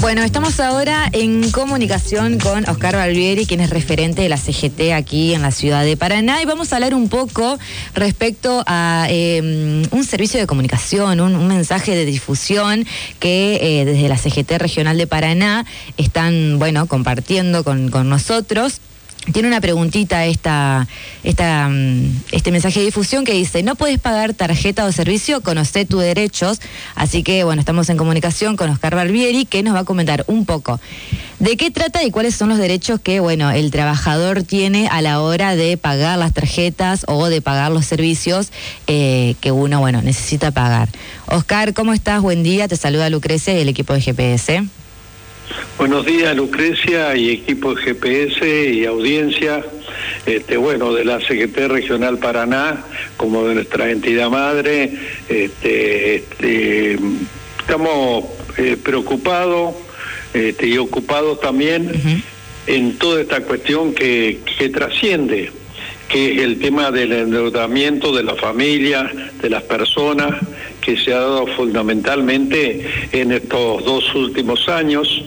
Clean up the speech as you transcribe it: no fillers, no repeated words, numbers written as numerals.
Bueno, estamos ahora en comunicación con Oscar Barbieri, quien es referente de la CGT aquí en la ciudad de Paraná, y vamos a hablar un poco respecto a un servicio de comunicación, un mensaje de difusión que desde la CGT Regional de Paraná están, compartiendo con nosotros. Tiene una preguntita este mensaje de difusión que dice: no puedes pagar tarjeta o servicio, conocé tus derechos. Así que, estamos en comunicación con Oscar Barbieri, que nos va a comentar un poco de qué trata y cuáles son los derechos que, el trabajador tiene a la hora de pagar las tarjetas o de pagar los servicios que uno, necesita pagar. Oscar, ¿cómo estás? Buen día, te saluda Lucrecia y el equipo de GPS. Buenos días, Lucrecia y equipo de GPS y audiencia, de la CGT Regional Paraná, como de nuestra entidad madre. Estamos preocupados y ocupados también en toda esta cuestión que trasciende, que es el tema del endeudamiento de la familia, de las personas, que se ha dado fundamentalmente en estos 2 últimos años.